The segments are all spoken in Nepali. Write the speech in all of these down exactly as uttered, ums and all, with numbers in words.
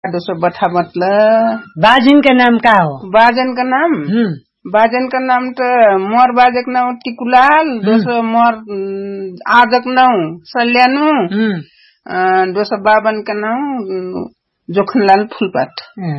दोस्रो बठा मतलब बाजिन का नाम का हो? बाजन का नाम बाजन का नाम तो मोर बाजक नाम टिकुलाल, दोस्रो मोर आजक नाम सल्यानु, दोस्रो बाबन का नाम जोखनलाल फुलपाट।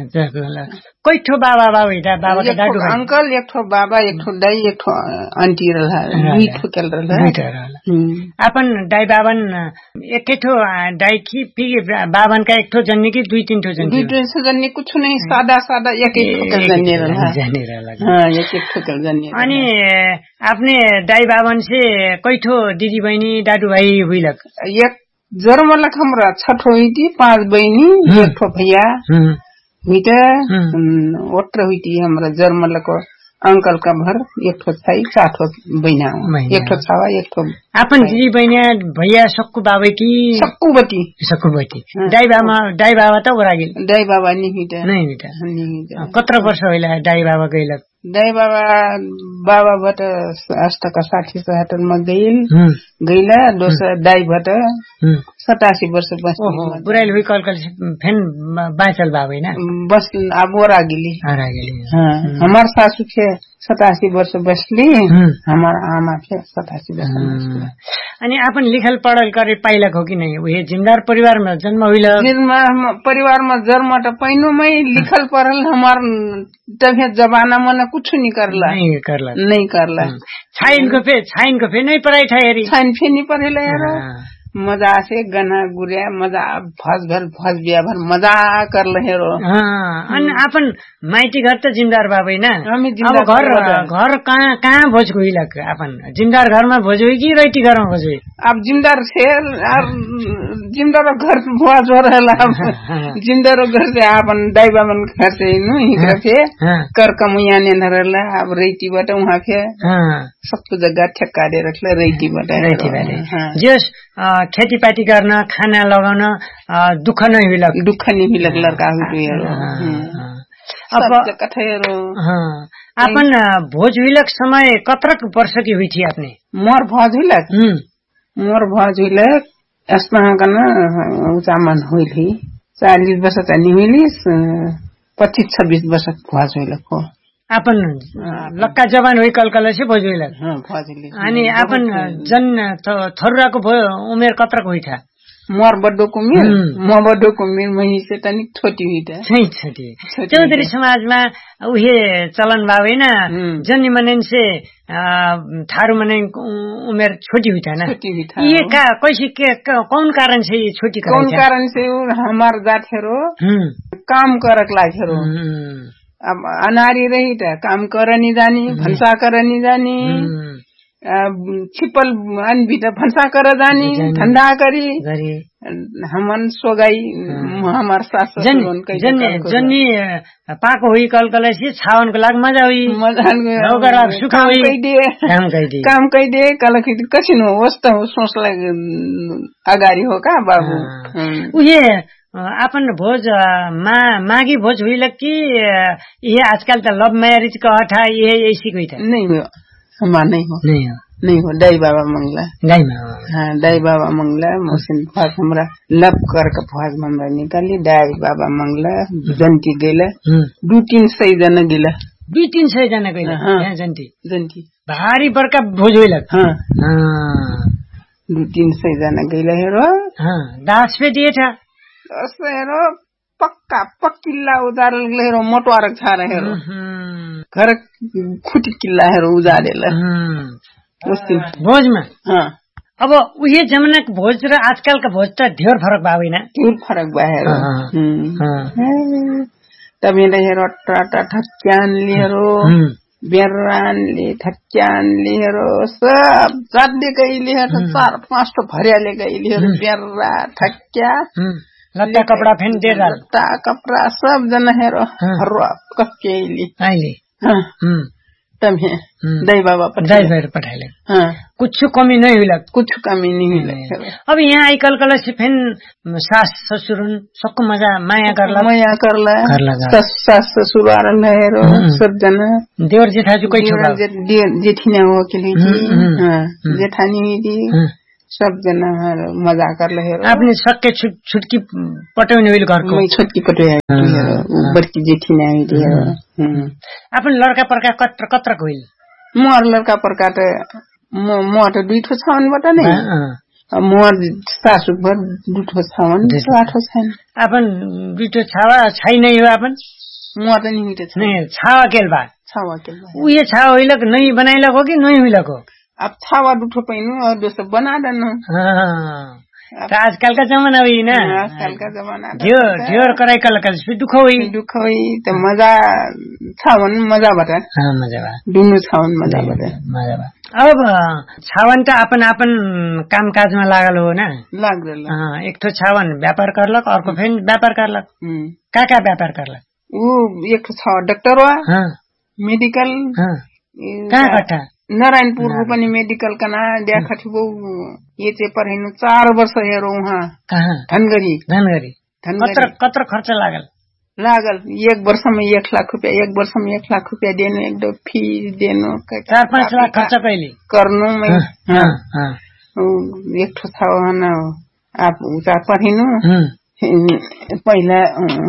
कोई ठो बाबा बाबा इधर बाबा का दादू अंकल, एक ठो बाबा, एक ठो दाई, एक ठो आंटी रहा, दुई ठो केल रहा। अपन दाई बाबन एक ठो दाई की फिर बाबन का एक ठो जन्नी की दुई तीन ठो जन्नी दुई तीन ठो जन्नी कुछ नहीं, सादा सादा एक एक ठो केल जन्नी रहा। हाँ, एक एक ठो केल जन्नी। अनि आपने दाई बाबन से कोई ठो दीदी बहनी दादू भाई हुई लग? एक जर्मलक हमरा छठ हुई थी, पांच बहनी, एक ठो भैया हुई थे, ओटर हुई थी हमरा जर्मलक अंकल का भर, एक ठो छाई, चार ठो बहना, एक ठो छावा, एक ठो। अपन दीदी बहनिया भैया सक्कू बाबा की सक्कू बटी सक्कू बटी दाई बाबा दाई बाबा त ओरा गेल? दाई बाबा नहीं हुई थे, नहीं हुई थे। कत्र वर्ष होइला दाई बाबा गइल? दाई बाबा बाबा बट अष्टका साठी सत्तर में गइल गइला, दोस्रो दाई बट सतासी वर्ष बस। बुराइल हुई कल कल फेन बाँचल बाबा ना बस अब ओरा गेली। ओरा गेली। हाँ, हमार सासू के सतासी वर्ष बसली, हमार आमा के सतासी वर्ष बसली। अनि अपन लिखल पढ़ल करे पाइलक हो कि नहीं? उहे जिम्मेदार परिवार में जन्म हुइल? परिवार में जन्म त पैनु में लिखल पढ़ल हमार तभी जमाना में कुछ नहीं करला। नहीं करला नहीं करला। छाइन को फे छाइन को फे नहीं पढ़ाई था यारी। छाइन फे नहीं पढ़ेला यार। मजा से गना गुरिया मजा फस भर फस बिया भर मजा कर हेरो। हाँ, अनि अपन माइती घर त जिम्मेदार बाबै ना? हामी जिम्मेदार घर घर कहाँ कहाँ भोज गइलक? अपन जिम्मेदार घर में भोज हुई कि रैती घर में भोज हुई? अब जिम्मेदार से जिम्मेदार घर भोज हो रहा, जिम्मेदार घर से अपन दाइबा मन घर से नु हिकर से कर कमुया ने नरला। अब रैती बाट वहाँ के सब जगह ठेक्का दे रखले रैती बाट रैती बाट जस खेतीपाती गर्न खाना लगाउन दुःख नै हुइलक? दुःख नै हुइलक लड़का हुइहरू अब कथेरो। अपन भोज हुइलक समय कतरक वर्ष की हुई थी आपने? मोर भोज हुइलक मोर भोज हुइलक अस्मा कना उचामन हुई थी चालीस वर्ष त नि हुइली, पच्चीस छब्बीस वर्ष भोज हुइलक हो। अपन लक्का जवान हुई कलकल से भोज हुइलक? हाँ, भोज हुइलक। अनि अपन जन थरुराको उमेर कतरक हुई था? मोर बड्डो कुमिर म बड्डो कुमिर मही से तनिक छोटी हुई था। सही छोटी। चौधरी समाज में उहे चलन बावे ना, जन्नी मनन से थारू मनन उमेर छोटी हुई था ना? छोटी हुई था। ये का कैसे के कौन कारण से ये छोटी कौन कारण से? हमार जात हेरो काम करक लाग हेरो। अब अनारी रही था, काम कर नहीं जानी, भंसा कर नहीं जानी, छिपल अनबी त भंसा कर जानी, ठंडा करी हमन सो गई। हमार सास जन्नी पाको हुई कल से छावन को लाग मजा हुई, मजा सुखा हुई, काम कही दे कल कसिन हो वस्त सोच लाग अगाडि हो का बाबू। उहे अपन भोज मा मागी भोज हुइलक कि ये आजकल त लव मैरिज का हठा ये ऐसी कोई था? नहीं हो, हमार नहीं हो नहीं हो नहीं हो दाई बाबा मंगला दाई बाबा हाँ दाई बाबा मंगला मसिन फस हमरा लब कर के फस हमरा निकाली दाई बाबा मंगला जंती गेला दू तीन सय जना गेला दू तीन सय जना गेला यहाँ जंती जंती भारी बड़का भोज हुइलक। हाँ हाँ दू तीन सय जना गेला हेरो। हाँ दास पे दिए था हेरो पक्का पक्किल्ला उजार हेरो मोटवारक छार हेरो घर खुटी किल्ला हेरो उजारेला भोज में। हाँ अब उही जमाना के भोज र आजकल का भोज त ढेर फरक बा होइन? ढेर फरक बा हेरो। तबेले हेरो टाटा ठक्क्यान लिहेरो बेरान ले ठक्क्यान लिहेरो सब जाडे गइले हेरो चार पाँच तो भर्याले गइले हेरो बेरा ठक्क्या लत्ता कपड़ा फेन दे डाल लत्ता कपड़ा सब जना हेरो हरवा कक्केली आइले। हाँ तब है दाई बाबा दाई बाबा पठाइले। हाँ कुछ कमी नहीं हुई लग कुछ कमी नहीं हुई। अब यहाँ I call call say fan सास ससुर सबको मजा माया करला माया करला सास ससुर आरल हेरो सब जना देवर जेठाजु कोही छोरा जेठिना हो के लिए जेठानी हुई सबजना मजा गर्ला हेरो आपने सक्के छुटकी पटाउने होइल घरको मै छुटकी पटाए हेरो बड़की जेठी नै हेरो आपन लड़का परका कत्र कत्र होइल मोर लड़का परका त म म त दुईठो छाउनबाट नै मोर सासु भर दुईठो छाउन आठो छैन आपन दुईठो छावा छैन यो आपन म त नि मिटे नै छावा केलबा छावा केलबा उये छावा होइलक नै बनाइलक हो कि नै होइलक हो अब छावा दुठो पैनु और दोस्तो बना देनु त आजकल का जमाना हुई ना आजकल का जमाना ढियो ढियोर कराई कल कल दुख हुई दुख हुई त मजा छावन मजा बता हां मजा बा दुनु छावन मजा बता मजा बा अब छावन त अपन अपन कामकाज में लागल हो ना लागल हां एक तो छावन व्यापार करलक और को फेन व्यापार करलक का का व्यापार करलक ऊ एक तो छ डाक्टर वा हां मेडिकल हां का कटा नारायणपुर पनि मेडिकल कना देखा थिबो ये चेपर हिनु चार वर्ष हेरो उहाँ कहाँ धनगढ़ी धनगढ़ी कत्र कत्र खर्च लागल लागल एक वर्ष में एक लाख रुपया एक वर्ष में एक लाख रुपया देनु एक दो फी देनु चार पाँच लाख खर्च कैली करनु में हां हां एक ठो था न आप उता पढिनु पहिला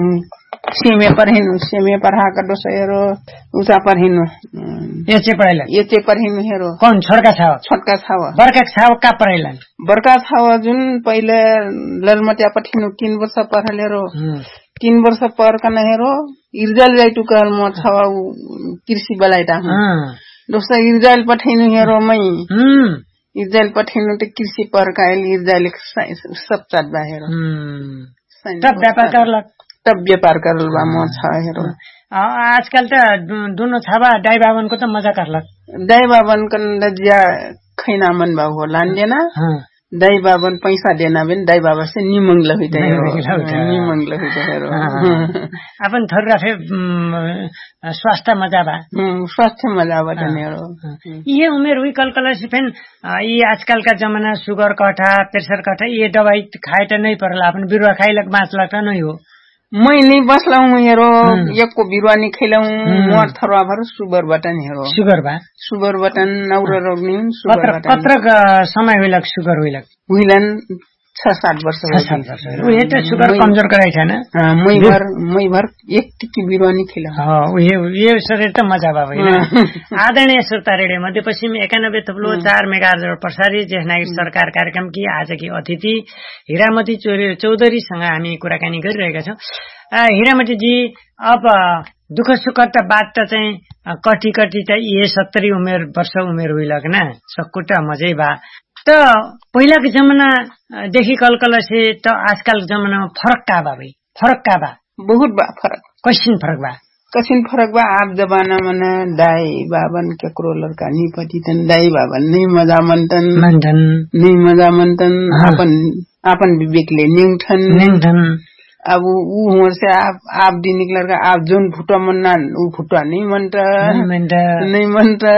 सीमे पर हिनु सीमे पर हा कर दोस हेरो उता पर हिनु येचे पढाइला येचे पर हिनु हेरो कोन छोटका छाव छोटका छाव बरका छाव का पढाइला बरका छाव जुन पहिले ललमटिया पठिनु तीन वर्ष पढल हेरो तीन वर्ष पर कन हेरो इर्जल जाइटु कहल म छाव कृषि बलाइटा दोस इर्जल पठिनु हेरो मै इर्जल पठिनु त कृषि पर काइल इर्जल सब चाट बा हेरो तब व्यापार करलक तब व्यापार करल बा म छ हेरो आजकल त दोनों छाबा दाई बाबन को त मजा करलक दाई बाबन कन लज्जा खैना मन बा हो लान देना दाई बाबन पैसा देना बिन दाई बाबा से निमंग लहि त हेरो निमंग लहि त हेरो अपन थररा फे स्वास्थ्य मजा बा स्वास्थ्य मजा बा त हेरो ये उमेर हुई कल कल से फेन ये आजकल का जमाना शुगर कठा प्रेशर कठा ये दवाई खाए त नहीं परला अपन बिरुवा खाइलक बाँचलक त नहीं हो मैं नहीं बसला हूँ हेरो एक को बिरुवा नहीं खेला हूँ मोर थरवा भर सुगर बटन हेरो सुगर बा सुगर बटन नौरा रोग नहीं सुगर बटन कत्र समय हुइलक सुगर हुइलक हुइलन छ सात वर्ष छ सात वर्ष उहे त सुगर कमजोर गराइ छैन मै भर मै भर एक टिकी बिरुवा नहीं खेला हां उहे ये शरीर त मजा बा हैन आदरणीय श्रोता रेडियो मध्य पश्चिम एकानब्बे थप्लो चार मेगाहर्ज प्रसारित जेठनागिर सरकार कार्यक्रम की आज की अतिथि हिरामती चौधरी सँग हामी कुराकानी गरिरहेका छौं हिरामती जी अब दुख सुख त बात त चाहिँ कटी कटी त ये सत्तरी उमेर वर्ष उमेर हुइलक ना सक्कुट मजै बा त पहिलाको जमाना देखि कलकल से त आजकल जमानामा फरक का बा भाई फरक का बा बहुत बा फरक कैसिन फरक बा कैसिन फरक बा आप जमाना मना दाई बाबन केकरो लड़का नी पतितन दाई बाबन नहीं मजा मनतन मनतन नहीं मजा मनतन अपन अपन विवेकले निंगठन निंगठन अब ऊ उमर से आप आप दिन निकल का आप जोन फुटा मनना ऊ फुटा नहीं मनता नहीं मनता नहीं मनता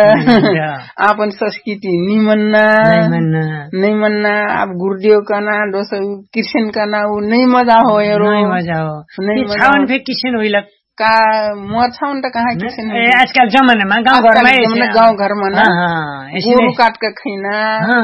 आपन संस्कृति नहीं मनना नहीं मनना नहीं मनना आप गुरुदेव का ना दोस्त कृष्ण का ना वो नहीं मजा हो यारो नहीं मजा हो नहीं छावन फे कृष्ण होइलक का मोर छावन त कहाँ कृष्ण ए आजकल जमानामा गाउँ घरमा गाउँ घरमा ना गोरु काट के खैना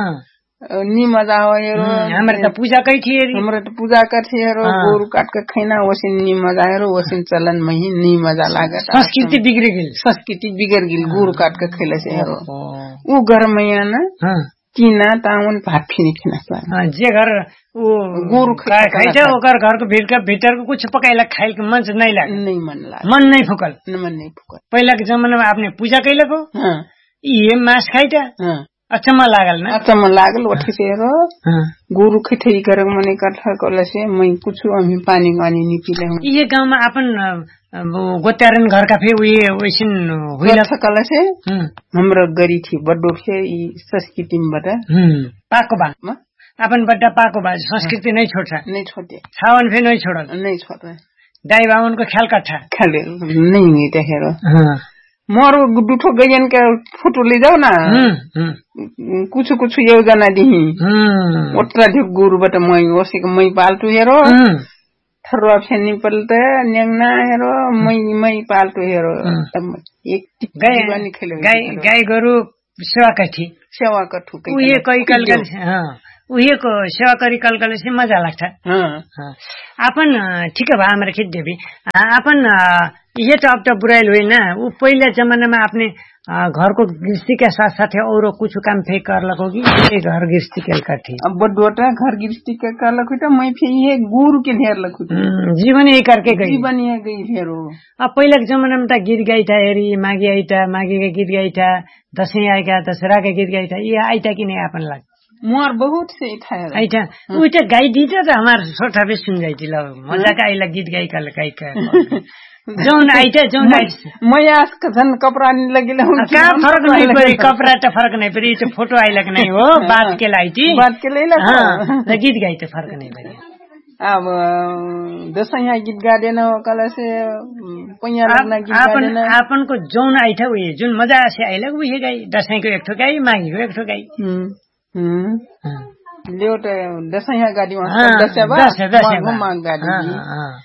नी मजा हो हेरो हाम्रो त पूजा कै थिए हाम्रो त पूजा का थिए हेरो गोरु काट के खैना वसिन नी मजा हेरो वसिन चलन मही नी मजा लागे संस्कृति बिगड़ गेल संस्कृति बिगड़ गेल गोरु काट के खैले से हेरो ऊ घर में ना किना ताउन भात फिनी खिना जे घर वो गोरु खाइ छ ओकर घरको भित्र भित्रको कुछ पकाइला खाइल के मन नहीं लाग नहीं मन लाग मन नहीं फुकल मन नहीं फुकल पहिलाको जमानामा आपने पूजा कैलको हां ये मास खाइटा हां अचम्म लागल ना अचम्म लागल उठी से हेरो गोरु खिथै कर मने कथा कले से मैं कुछ हामी पानी गानी निपिले हूं ये गाउँमा आपन गोत्यारन घर का फे उये वैसिन होइला कले से हाम्रो गरी थी बड्डो फे ई संस्कृति बाट पाको बा आपन बड्डा पाको बा संस्कृति नहीं छोड्छ नहीं छोड्दे छावन फे नहीं छोडल नहीं छोड्दे दाइ बामनको ख्याल कट्ठा ख्याल नहीं नि त हेरो मोर दुठो गयन के फोटो ले जाओ ना कुछ कुछ योजना दिही ओत्रा धिक गुरु बट मै ओसिक मै पाल्टु हेरो थरवा फेनि पलते नेंगना हेरो मै मै पाल्टु हेरो एक गाय बानी खेले गाय गाय गोरु सेवा कठी सेवा कठु उये कई कल कल हां उहीको सेवा करी कलकल से मजा लाग्छ आपन ठीक है बा हमारे खेत देवी आपन ये तो अब तो बुराइल हुई ना वो पहले जमाने में आपने घर को गृहस्थी के साथ साथ और कुछ काम फिर कर लगोगी ये घर गृहस्थी के करती अब बडोटा घर गृहस्थी के कर लगो तो मैं फिर ये गुरु के ढेर लगो जीवन यही करके गई जीवन ये गई फिर अब पहले के जमाने में तो गीत गाई था हेरी मागी आई था मागी का गीत गाई था दसैं आएगा दशहरा का गीत गाई था ये आई था कि नहीं अपन लग मुहार बहुत से था आई था वो तो गाई दी था तो हमारे छोटा भी सुन गई थी लो मजा का आई लग गीत गाई कर गाई कर जौन आइटा जौन मैं आज कथन कपड़ा नहीं लगी क्या फर्क नहीं पड़ी कपड़ा तो फर्क नहीं पड़ी तो फोटो आई लग नहीं हो बात के लाई थी बात के ले हाँ गीत गाई तो फर्क नहीं पड़ी अब दसैं गीत गा देना कल से पैया लगना गीत गा देना आपन को जौन आई था वही जुन मजा से आई लग वही गाई दसैं को एक ठो गाई मागी को एक ठो गाई हम्म ल्योट दसैं गाड़ी दसैं दसैं गाड़ी